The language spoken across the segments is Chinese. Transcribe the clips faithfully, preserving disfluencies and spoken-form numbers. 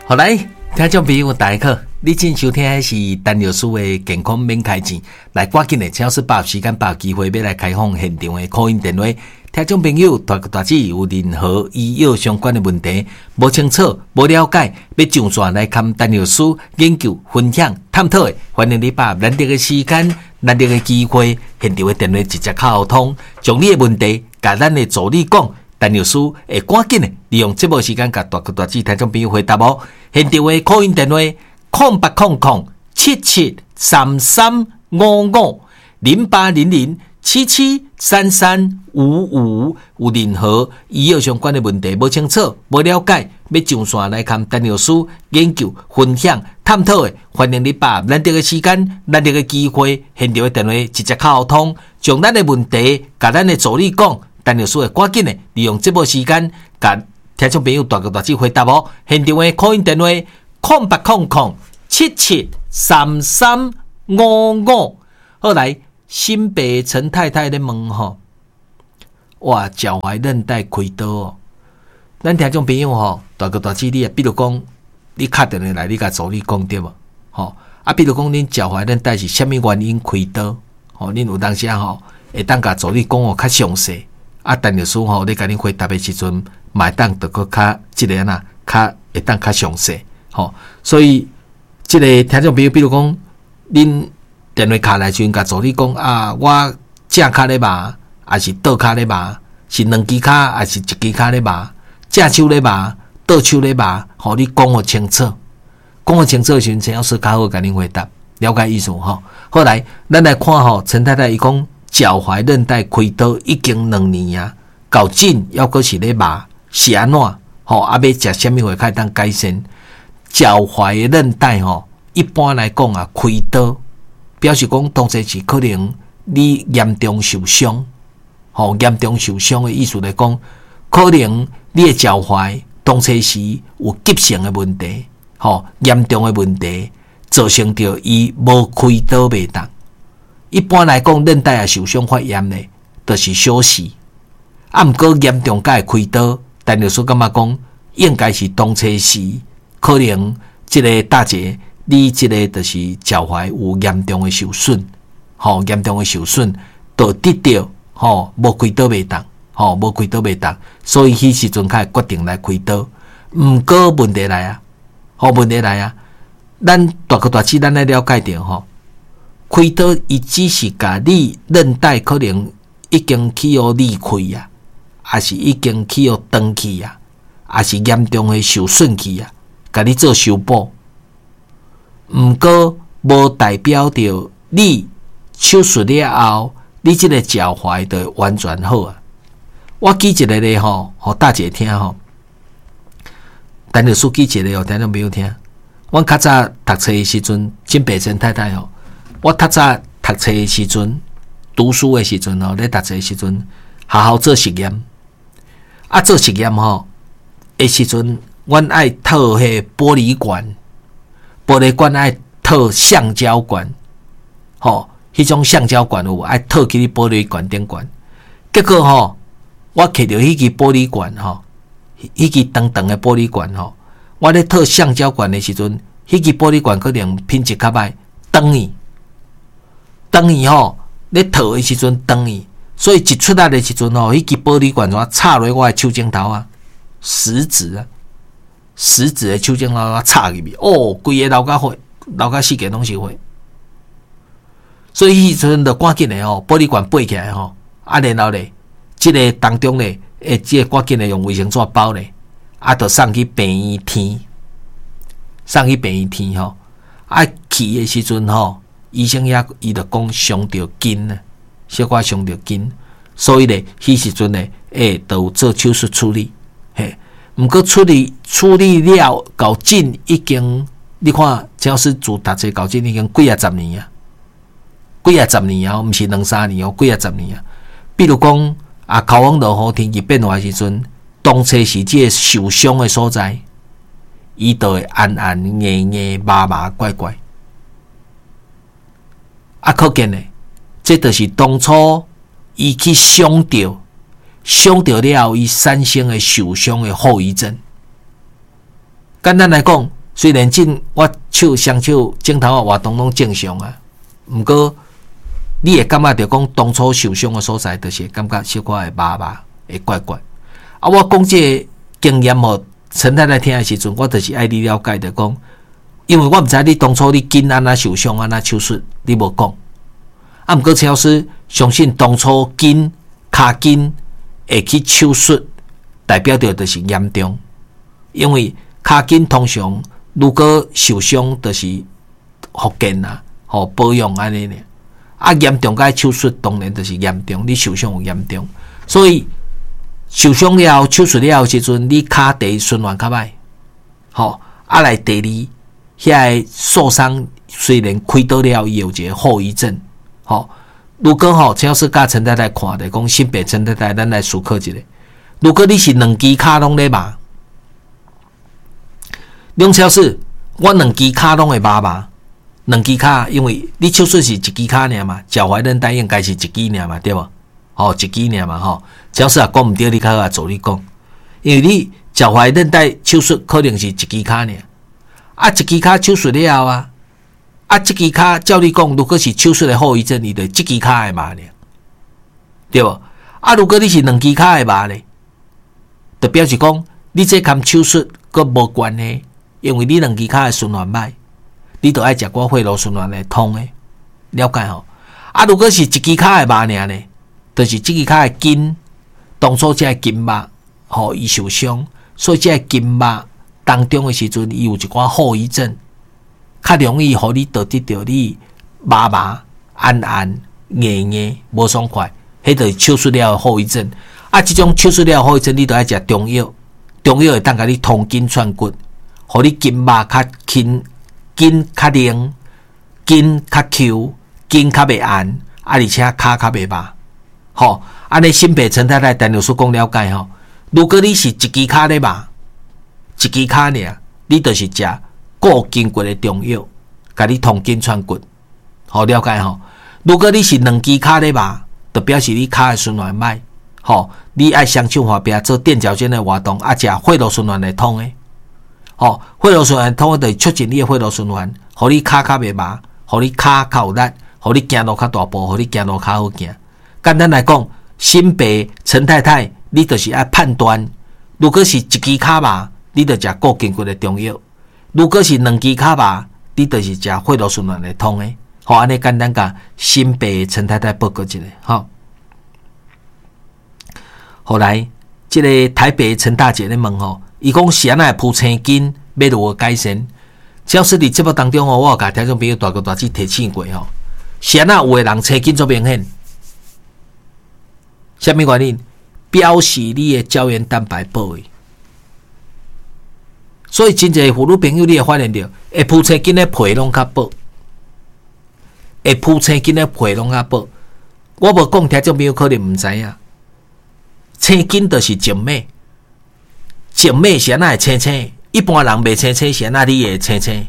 好来，听众朋友大家好，你正收听的是陈律师的健康免开钱，来赶紧的，只要是把握时间，把握机会，要来开放现场的 call in 电话。听众朋友大大姊有任何医药相关的问题，无清楚、无了解，要上线来看陈律师研究、分享、探讨的，欢迎你把难得的时间、难得的机会，现场的电话直接沟通，将你的问题甲咱的助理讲。陈律师会赶紧的利用这部时间，甲大哥大姊听众朋友回答哦。现场的 call in 电话空八空空七七三三五五零八零零七七三三五五，有任何医药相关的问题无清楚、无了解，要上线来看陈律师研究、分享、探讨的，欢迎你把难得的时间、难得的机会，现场的电话直接沟通，将咱的问题甲咱的助理讲。陈律师会赶紧的利用这部时间，甲听众朋友大哥大姊回答哦。现场的 call in 电话空八空空七七三三五五。后来新北陈太太的问吼，哇，脚踝韧带开刀哦。咱听众朋友吼，大哥大姊你啊，比如讲你打电话来，你甲助理讲对无？吼啊，比如讲恁脚踝韧带是虾米原因开刀？吼，恁有当时啊吼，会当甲助理讲哦较详细。啊，陈律师吼，你甲恁回答的时阵，买当得个较即个呐，较会当较详细，吼。所以即个听众朋友，比如讲，恁电话卡来时阵，甲助理讲啊，我正骹咧麻，还是倒骹咧麻，是两支骹，还是一支骹咧麻，正手咧麻，倒手咧麻，吼，你讲互清楚，讲互清楚的时阵，陈老师较好甲恁回答，了解意思吼。后来咱来看吼，陈太太伊讲。脚踝韧带开刀已经两年啊，到紧要阁是咧麻，是安怎？吼，啊要食虾米话才当改善？脚踝韧带吼，一般来讲啊，开刀表示讲当时是可能你严重受伤，吼，严重受伤的意思来讲，可能你的脚踝当时是有急性的问题，吼，严重的问题，造成着伊无开刀袂当。一般来讲，韧带也受伤发炎呢，就是小事。啊，毋过严重甲会开刀，陈律师感觉讲，应该是当初时可能即个大姐，你即个就是脚踝有严重的受损，吼、哦，严重的受损，导致着吼无开刀袂当，吼无开刀袂当，所以迄时阵才决定来开刀。毋过问题来啊，吼、哦、问题来啊，咱大哥大姊咱来了解着吼。开刀伊只是甲你韧带可能已经去互裂开啊，还是已经去互断去啊，还是严重的受损去啊，甲你做修补。毋过无代表着你手术了后，你即个脚踝就完全好啊。我举一个咧吼，互大姐听吼。陈律师举一个哦，听众朋友听。阮较早读册的时阵，金北陈太太吼。我较早读册的时阵，读书的时阵吼，咧读册的时阵，好好做实验。啊，做实验吼，的时阵，阮爱套迄玻璃管，玻璃管爱套橡胶管，吼，迄种橡胶管有爱套去玻璃管顶管。结果吼，我摕着迄支玻璃管吼，迄支长长的玻璃管吼，我咧套橡胶管的时阵，迄支玻璃管可能品质较歹，断去。断去吼，咧套的时阵断去，所以一出来的时阵吼，迄支玻璃管怎插落我的手指头啊，食指啊，食指的手指头啊插入去，哦，规个流甲血，流甲四界拢是血。所以迄阵就赶紧的吼，玻璃管拔起来吼，啊，然后咧，即、这个当中咧，诶，即、这个赶紧的用卫生纸包咧，啊，就送去病院天，送去病院天吼，啊，去的时阵吼。医生也伊就讲伤着筋啊，小可伤着筋，所以咧，迄时阵咧，诶，都有做手术处理，嘿。毋过处理处理了，到近已经，你看，只要是自读册到近已经几啊十年啊，几啊十年啊，毋是两三年哦，几啊十年啊。比如讲啊，口风落雨天气变化时阵，当初是即个受伤的所在，伊就会暗暗硬硬、麻麻怪怪。啊，可见呢，这就是当初伊去伤到，伤到了后，伊产生的受伤的后遗症。简单来讲， 虽然种我手双手镜头啊活动拢正常啊，毋过你会感觉着讲当初受伤的所在，就是感觉小可会麻麻，会怪怪。啊，我讲这个经验吼，陈太太听的时阵，我就是爱你了解着讲，因为我毋知你当初你筋安那受伤安那手术，你无讲。啊，毋过陈老师相信当初筋骹筋会去手术，代表着就是严重，因为骹筋通常如果受伤，就是复健啊，吼保养安尼呢。啊，严重甲手术当然就是严重，你受伤有严重，所以受伤了后手术了后时阵，你骹第一循环较歹，吼啊来第二，遐个受伤虽然开刀了后，伊有一个后遗症，吼。如果吼，只要是甲陈太太看的，讲新北陈太太，咱来思考一下。如果你是两支骹拢咧麻，两小时我两支骹拢会麻麻，两支骹，因为你手术是一支骹尔嘛，脚踝韧带应该是一支尔嘛，对无？吼、哦，一支尔嘛，吼。只要是啊讲毋对，你较好做你讲，因为你脚踝韧带手术可能是一支骹尔，啊，一支骹手术了后啊。啊，这支骹照你讲，如果是手术的后遗症，你就这支骹会麻呢，对无？啊，如果你是两支骹会麻咧，就表示讲你这跟手术佮无关系，因为你两支骹的循环歹，你就爱食寡血路循环来通的，了解吼？啊，如果是一支骹会麻尔呢，就是这支骹的筋，当初这个筋膜吼伊受伤，所以这个筋膜当中的时阵，伊有一寡后遗症。较容易互你导致着你麻麻、按按、硬硬、无爽快，迄就是手术了后遗症。啊，这种手术了后遗症，你都爱食中药，中药会当甲你通筋串骨，互你筋膜较轻、筋较灵、筋较 Q、筋较袂按，啊，而且骹较袂麻。吼，安尼新北陈太太陈律师讲了解吼。如果你是一支骹咧麻，一支骹尔，你就是食固筋骨的中药，甲你通筋串骨，好了解吼。如果你是两支骹咧麻，就表示你骹的循环歹，吼，你爱双手划壁做垫脚尖的活动，啊，食血路循环来通的，吼，血路循环通的，就促进你的血路循环，互你骹较袂麻，互你骹较有力，互你行路较大步，互你行路较好行。简单来讲，新北陈太太，你就是爱判断，如果是一支骹麻，你就食固筋骨的中药。如果是两支骹麻，你就是食血路循环来通的。好，安尼简单甲新北陈太太报告一下，好。后来，这个台北陈大姐咧问吼，伊讲是安那铺青筋要如何改善？只要是伫节目当中哦，我有甲听众朋友大哥大姐提醒过吼，是安那有的人青筋做明显，什么原因？表示你的胶原蛋白薄的。所以真侪妇女朋友，你会发现到，会铺青筋的皮拢较薄，会铺青筋的皮拢较薄。我无讲，听众朋友可能毋知影，青筋就是静脉，静脉是安那会青青，一般人袂青青，是安那你会青青。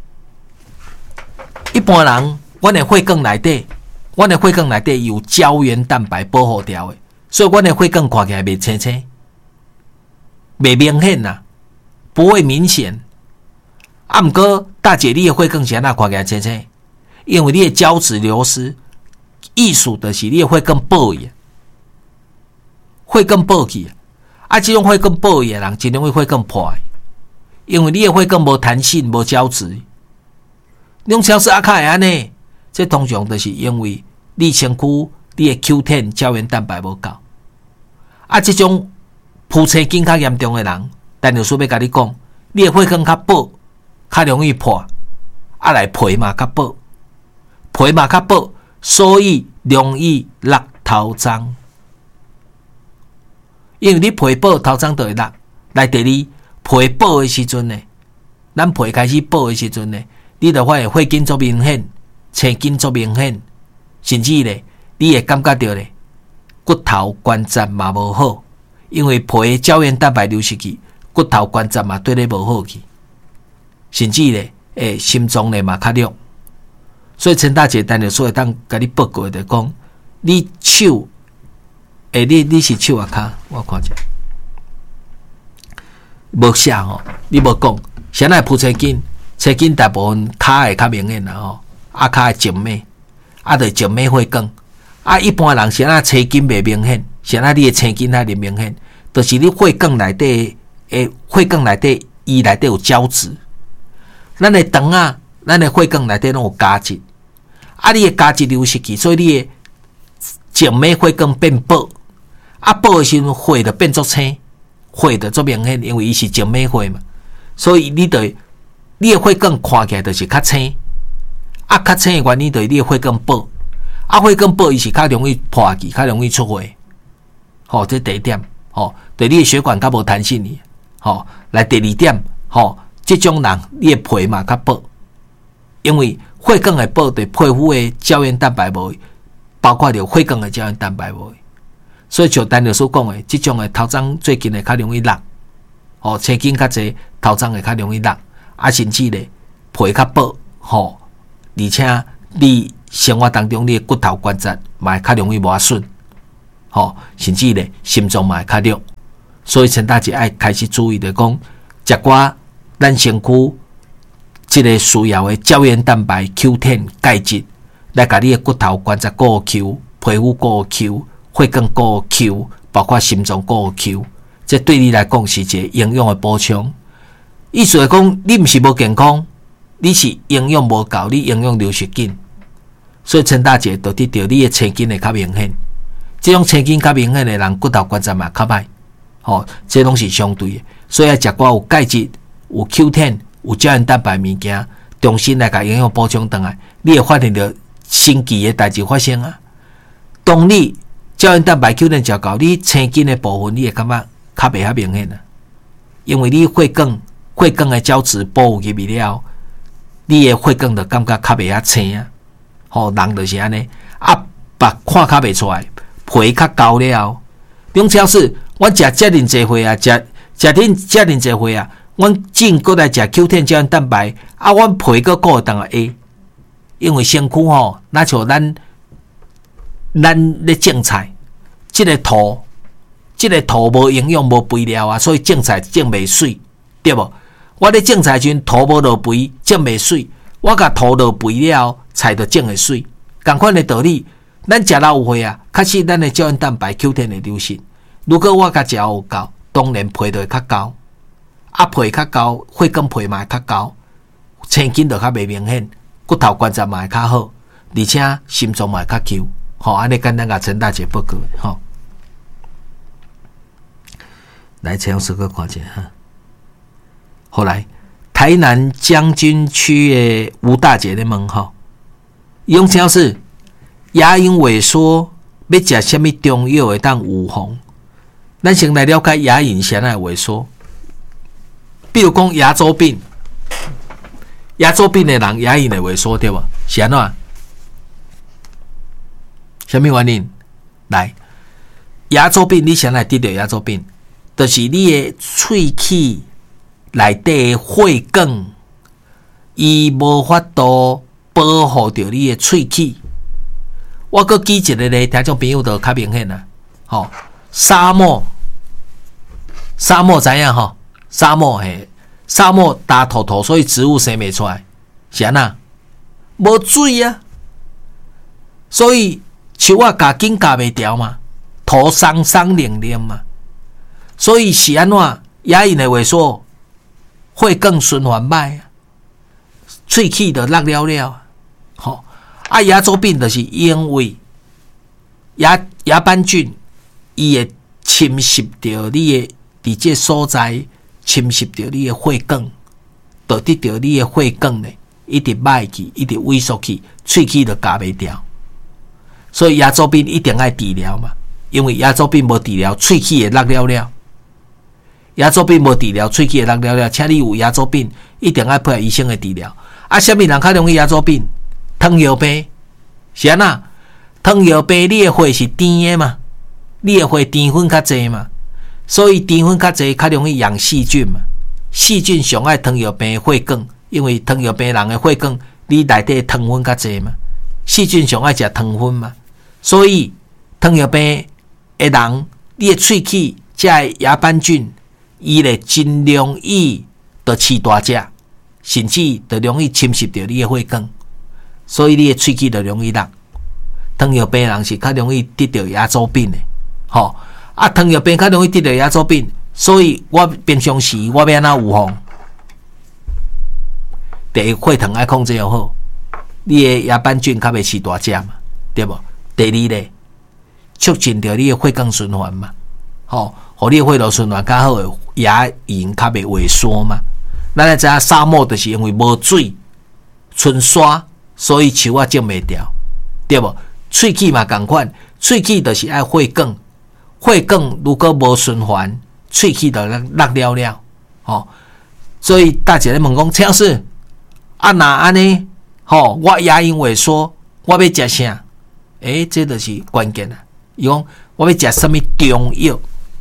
一般人，阮的血管内底，阮的血管内底有胶原蛋白保护掉的，所以阮的血管看起来袂青青，袂明显呐。不会明显，啊，毋过大姐你的血管是安那看起来青青，因为你的胶质流失，意思就是你的血管薄去，血管薄去，啊，这种血管薄去的人，真容易血管破，因为你的血管无弹性，无胶质。两小时啊，卡会安尼，这通常就是因为你身躯你的 Q 十 胶原蛋白无够，啊，这种铺青筋较严重的人。但律师要甲你讲，你的血管较薄，较容易破，啊来皮嘛较薄，皮嘛较薄，所以容易落头脏。因为你皮薄，头脏就会落。来第二，皮薄的时阵呢，咱皮开始薄的时阵呢，你就发现血筋做明显，青筋做明显，甚至咧，你会感觉到咧，骨头关节嘛无好，因为皮的胶原蛋白流失去。骨头关节嘛对你无好去，甚至咧，诶，心脏咧嘛较弱。所以陈大姐单日所会当甲你报告的讲，你手，诶，你你是手啊骹，我看者，无写吼，你无讲谁来扑青筋？青筋大部分骹会较明显啦吼，啊骹会静脉，啊着静脉血管。啊，一般人谁来青筋袂明显？谁来你的青筋还袂明显？就是你血管内底诶，血管内底伊内底有胶质。咱的肠啊，咱的血管内底拢有胶质。啊，你的胶质流失去，所以你的静脉血管变薄。啊，薄的时阵血就变作青，血就足明显，因为伊是静脉血嘛。所以你对你的血管看起来就是较青。啊，较青的原因就是你的血管薄。啊，血管薄伊是较容易破去，较容易出血。吼、哦，这第一点。吼、哦，对你的血管较无弹性哩。吼、哦，来第二点。吼、哦，这种人你的皮嘛较薄，因为血管的薄对皮肤的胶原蛋白无，包括着血管的胶原蛋白无。所以像丹老师讲的，这种的头鬃最近会较容易落。吼、哦，青筋较济，头鬃会较容易落。啊，甚至咧皮较薄。吼、哦，而且你生活当中，你的骨头关节嘛会较容易磨损，吼、哦，甚至咧心脏嘛会较弱，所以陈大姐爱开始注意的讲，食寡咱身躯即个需要的胶原蛋白、Q 十、钙质，来甲你的骨头关节顾 Q， 皮肤顾 Q， 血管顾 Q， 包括心脏顾 Q， 这对你来讲是一个营养的补充。意思是讲，你毋是无健康，你是营养无够，你营养流失紧。所以陈大姐就得到你的青筋会较明显，这种青筋较明显的人骨头关节嘛较歹，吼、哦，这拢是相对的。所以要食寡有钙质、有 Q 十、有胶原蛋白物件，重新来甲营养补充回来，你会发现到神奇的代志发生啊！当你胶原蛋白 Q 十食够，你青筋的部分你会感觉较袂遐明显啊，因为你血管血管的胶质保护入去了，你的血管就感觉较袂遐青啊。吼、哦，人就是安尼，啊，目看较袂出来，皮较厚了。中超是，阮食遮尔济岁啊，食食恁遮尔济岁啊，阮进过来食 Q 十 胶原蛋白，啊，阮皮个顾会当下，因为身躯吼，那像咱咱咧种菜，即、这个土，即、这个土无营养无肥料啊，所以种菜种袂水，对无？我咧种菜时阵土无落肥，种袂水，我甲土落肥了。菜就种会水，同款的道理。咱食老有岁啊，确实咱的胶原蛋白 Q 十会流失。如果我甲食有够，当然皮就会较厚，啊皮较厚，血管皮嘛会较厚，青筋就较袂明显，骨头关节嘛会较好，而且心脏嘛会较 Q。吼、哦，安尼简单甲陈大姐报告吼、哦。来，陈老师个看者哈。后来，台南将军区的吴大姐咧问吼。用超是牙龈萎缩，要食什么中药会当预防？咱先来了解牙龈啥来萎缩。比如讲牙周病，牙周病的人牙龈会萎缩对无？是安怎？什么原因？来，牙周病你啥来得到牙周病？就是你的喙齿内底的血管，伊无法度。保护着你的喙齿。我搁举一个咧，听众朋友就较明显啦。吼、哦，沙漠，沙漠知影吼？沙漠嘿，沙漠大土土，所以植物生袂出来。是安那？无水啊，所以树啊夹紧夹袂牢嘛，土松松冷冷嘛，所以是安怎？牙龈的萎缩，血管循环歹啊，喙齿就落了了。吼、哦，啊牙周病就是因为牙牙斑菌伊会侵蚀着你的伫这所在，侵蚀着你的血管，导致着你的血管呢一直歹去，一直萎缩去，喙齿就夹袂牢。所以牙周病一定要治疗嘛，因为牙周病无治疗，喙齿会落了了。牙周病无治疗，喙齿会落了了，请你有牙周病一定要配合医生的治疗。啊，什么人较容易牙周病？糖尿病是安那？糖尿病你的血是甜的嘛？你的血甜分较济嘛？所以甜分较济，较容易养细菌嘛。细菌上爱糖尿病的血管，因为糖尿病人的血管你内底糖分较济嘛。细菌上爱食糖分嘛，所以糖尿病的人，你的喙齿这牙斑菌，伊咧真容易就饲大只，甚至就容易侵蚀到你的血管，所以你的喙齿就容易落。糖尿病人是较容易得到牙周病的，吼、哦、啊！糖尿病较容易得到牙周病，所以我平常时我要安怎预防？第一，血糖爱控制要好，你的牙斑菌较袂饲大只嘛，对无？第二咧，促进着你的血管循环嘛，吼、哦，互你的血路循环较好，牙龈较袂萎缩嘛。咱来知影沙漠就是因为无水、春沙，所以树啊种袂掉，对无？喙齿嘛同款，喙齿就是爱血管，血管如果无循环，喙齿就落了了，吼。所以大姐咧问讲，陈老师，啊那安尼，吼，我牙龈萎缩，我要食啥？诶、欸，这就是关键啦。伊讲我要食什么中药？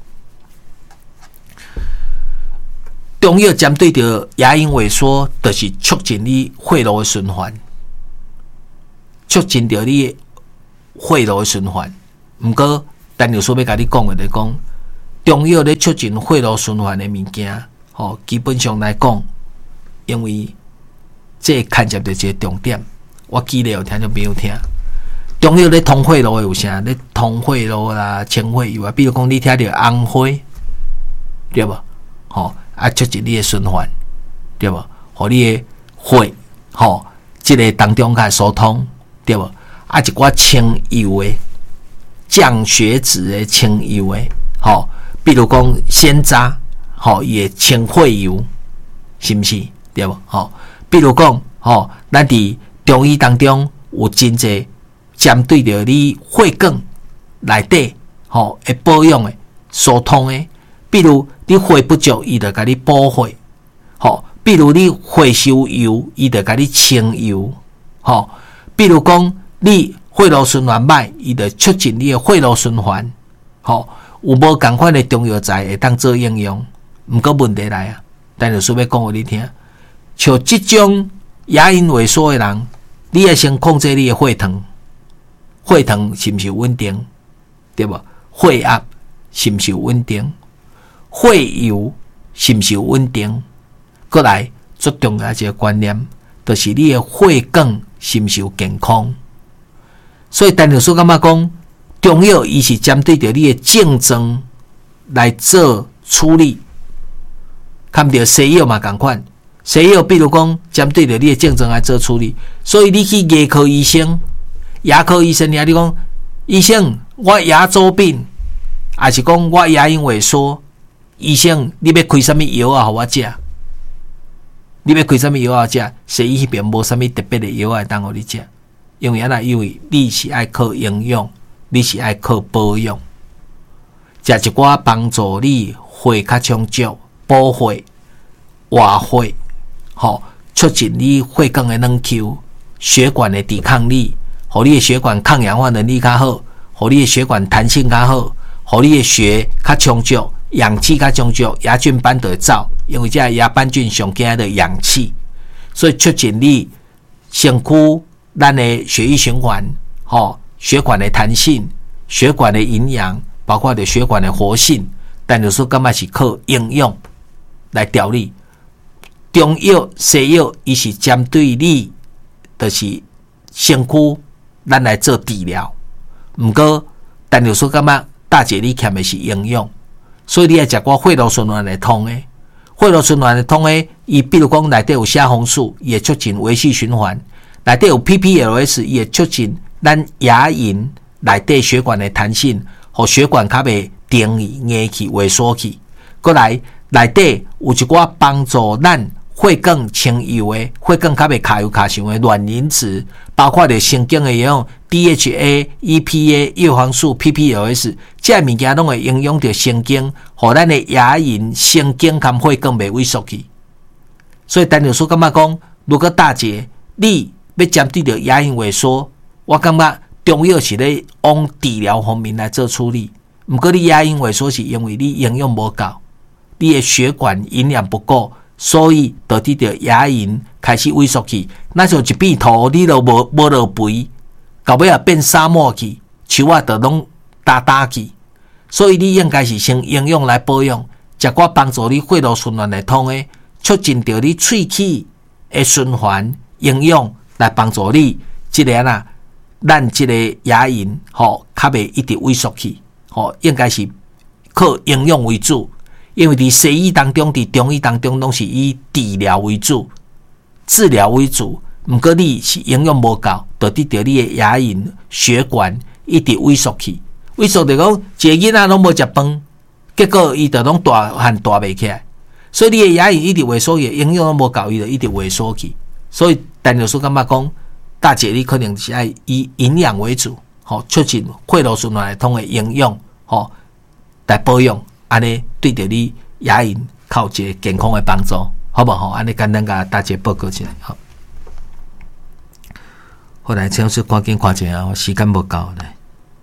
中药针对着牙龈萎缩，就是促进你血路的循环，促进着你的血路的循环。毋过，陈老师要甲你讲的，就是讲中药咧促进血路循环的物件，吼，基本上来讲，因为这牵涉到一个重点，我举例有听就没有听。中药咧通血路的有啥？咧通血路啦、清血油啊，比如讲你听到红花，对无？吼啊，促进你的循环，对无？互你的血，吼，即个当中较疏通，对无？啊，一寡清油的、降血脂的清油的，吼，比如讲鲜渣，吼，伊的清血油，是毋是？对无？吼，比如讲，吼，咱伫中医当中有真济。针对着你血管内底吼会保养的、疏通的，比如你血不足，伊就甲你补血；吼，比如你血收油，伊就甲你清油；吼，比如讲你血路循环歹，伊就促进你的血路循环。吼，有无共款的中药材会当做应用？毋过问题来啊，但是说要讲互你听，像即种牙龈萎缩的人，你要先控制你的血糖。血糖是毋是稳定？对无？血压是毋是稳定？血油是毋是稳定？过来最重要一个观念，就是你的血管是毋是有健康？所以，陈老师感觉讲，中药伊是针对着你的症状来做处理，看到西药嘛同款，西药比如讲针对着你的症状来做处理，所以你去牙科医生。牙科医生呀，你讲医生，我牙周病，还是讲我牙龈萎缩？医生，你要开什么药啊？互我食？你要开什么药啊？食？西医迄边无什么特别的药啊，当互你食，因为安那因为你是爱靠营养，你是爱靠保养，食一寡帮助你血较充足、补血、活血，吼，促进你血管的软 Q、血管的抵抗力。互你的血管抗氧化能力较好，互你的血管弹性较好，互你的血较充足，氧气较充足，牙菌斑就会走，因为这牙斑菌上惊的氧气，所以促进你身躯咱的血液循环，吼，血管的弹性、血管的营养，包括的血管的活性，但有时候感觉是靠营养来调理。中药、西药，伊是针对你，就是身躯。咱来做治疗，毋过，但有时感觉大姐你欠的是营养，所以你要食寡血路循环会通诶，血路循环会通诶，伊比如讲内底有虾红素，伊会促进维系循环；内底有 P P L S， 伊会促进咱牙龈内底血管的弹性，互血管较袂定硬去、萎缩去。过来内底有一寡帮助咱。血管清油的，血管较袂卡油卡伤的卵磷脂，包括着神经的样 D H A、E P A、叶黄素、P P L S， 这物件拢会影响着神经，互咱的牙龈、神经含血管袂萎缩去。所以，陈老师感觉讲，如果大姐你要针对着牙龈萎缩，我感觉中药是咧往治疗方面来做处理。毋过，你牙龈萎缩是因为你营养无够，你的血管营养不够。所以导致着牙龈开始萎缩去，那像一片土，你都无无落肥，到尾也变沙漠去，树啊都拢焦焦去。所以你应该是先营养来保养，食寡帮助你血路循环来通的， 促进着你喙齿的循环营养，来帮助你即个啊，咱即个牙龈吼，较袂一直萎缩去，吼，应该是靠营养为主。因为伫西医当中、伫中医当中，拢是以治疗为主、治疗为主。毋过你是营养无够，就得着你的牙龈血管一直萎缩去。萎缩就讲一个囡仔拢无食饭，结果伊就拢大汉大袂起来。所以你的牙龈一直萎缩去，营养拢无够，伊就一直萎缩去。所以陈老师感觉讲，大姐你可能是爱以营养为主，吼，促进血路循环通的营养，吼，来保养。安尼对着你牙龈靠一个健康的帮助，好不好？安尼简单甲大家报告一下，好。后来请说赶紧看一下，时间无够来。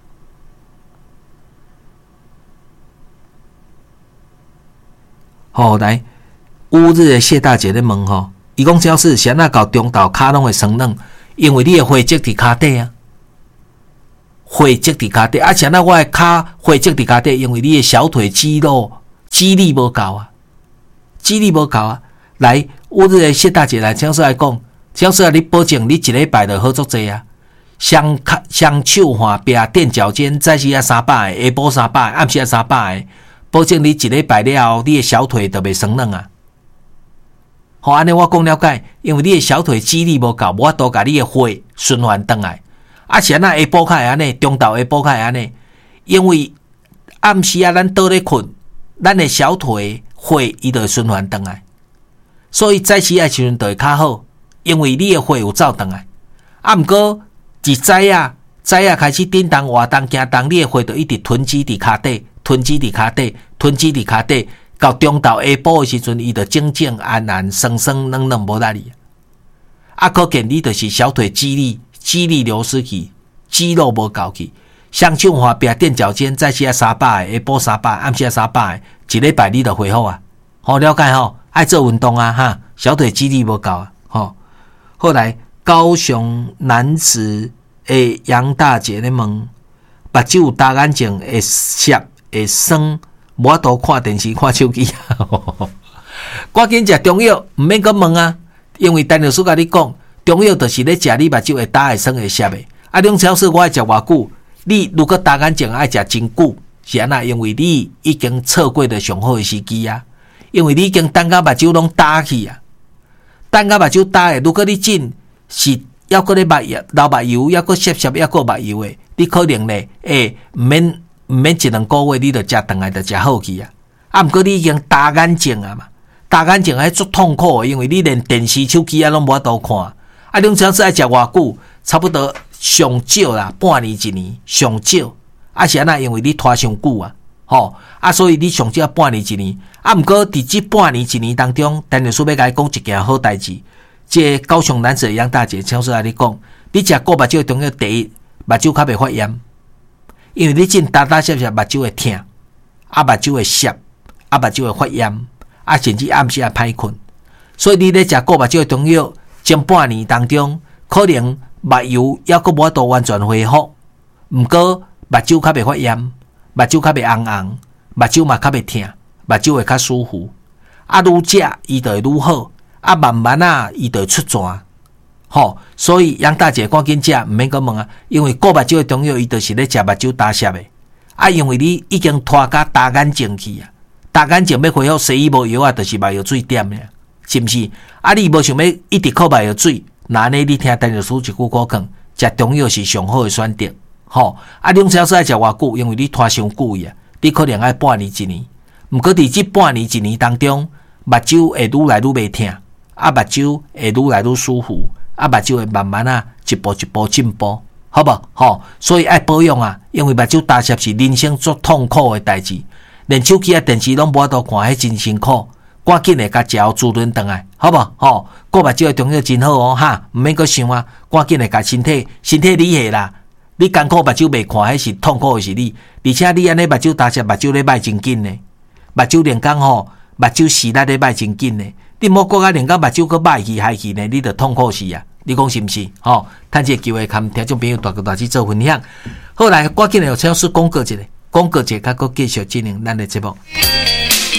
好，来乌日的谢大姐咧问吼，伊讲只是先那到中岛骹拢会酸软，因为你的血积伫骹底啊。血积伫骹底，啊，像那我的骹血积伫骹底，因为你的小腿肌肉肌力无够啊，肌力无够啊。来，我这个谢大姐来，请说来讲，请说你保证你一礼拜就好足济啊。双双手换臂垫脚尖，早时啊三百个，下晡三百个，暗时啊三百个，保证你一礼拜了后，你的小腿就袂酸软啊。好，安尼我讲了解，因为你的小腿肌力无够，无法度甲你的血循环转来。啊，是安那下晡较会安尼，中昼下晡较会安尼，因为暗时啊，咱倒咧困，咱的小腿血伊就循环转来，所以早时啊时阵就会较好，因为你的血有走转来。啊，毋过一早啊，早啊开始叮当活动行动，你的血就一直囤积伫骹底，囤积伫骹底，囤积伫骹底，到中昼下晡的时阵，伊就静静安安、酸酸软软无力哩。啊，可见你就是小腿肌力。肌力流失去，肌肉无够去，双手换臂垫脚尖，早时啊三百个，下晡三百个，暗时啊三百个，一礼拜你就恢复啊。好了解吼，爱做运动啊哈，小腿肌力无够啊。吼，后来高雄男子的杨大姐咧问，目睭有大眼睛会涩会酸，无法度看电视看手机啊。赶紧食中药，毋免阁问啊，因为陈老师甲你讲。中药就是咧食你目睭会焦会酸会涩的。啊，两小时我爱食偌久？你如果大眼睛爱食真久，是安那？因为你已经错过了上好的时机啊！因为你已经等甲目睭拢焦去啊，等甲目睭焦的。如果你真是要搁咧目油、流目油，要搁涩涩，要搁目油的，你可能咧，诶，毋免毋免一两个月，你就食顿来就食好去啊！啊，毋过你已经大眼睛啊嘛，大眼睛还足痛苦的，因为你连电视、手机啊拢无法度看。啊，两小时爱食偌久？差不多上少啦，半年一年上少。啊是安那？因为你拖伤久啊，吼啊，所以你上少半年一年。啊，毋过伫即半年一年当中，陈律师要甲你讲一件好代志。即个高雄男子的杨大姐，请说来你讲，你食过目睭中药，第一目睭较袂发炎，因为你真打打涩涩，目睭会痛，啊目睭会涩，啊目睭会发炎，啊甚至暗时也歹困。所以你咧食过目睭的中药。前半年当中，可能目油还阁无法度完全恢复，毋过目睭较袂发炎，目睭较袂红红，目睭嘛较袂痛，目睭会较舒服。啊，愈食伊就会愈好，啊，慢慢啊，伊就会出泉。吼，所以杨大姐赶紧食，毋免阁问啊，因为过目睭的中药，伊就是咧食目睭打涩的。啊，因为你已经拖甲大眼睛去啊，大眼睛要恢复，西医无药啊，就是目药水点咧。是毋是？啊，你无想要一直靠目药水，那呢？你听陈律师一句话讲，食中药是上好的选择。吼，啊，两小时爱食偌久？因为你拖伤久啊，你可能爱半年一年。毋过伫即半年一年当中，目睭会愈来愈袂痛，啊，目睭会愈来愈舒服，啊，目睭会慢慢啊一步一步进步，好无？吼，所以爱保养啊，因为目睭打涩是人生最痛苦的代志，连手机啊、电视拢无法度看，迄真辛苦。赶紧的，甲食好滋润转来，好无？吼，过目睭的中药真好哦，哈，毋免阁想啊，赶紧的，甲身体身体理下啦。你艰苦目睭袂看，迄是痛苦的是你，而且你安尼目睭打涩，目睭咧歹真紧呢，目睭连讲吼，目睭视力咧歹真紧呢。你莫搁甲连讲目睭阁歹去害去呢，你着痛苦死啊！你讲是毋是？吼，趁这个机会，甲听众朋友大个大去做分享。好来，赶紧的，请师公告一下，公告一下，甲佫继续进行咱的节目。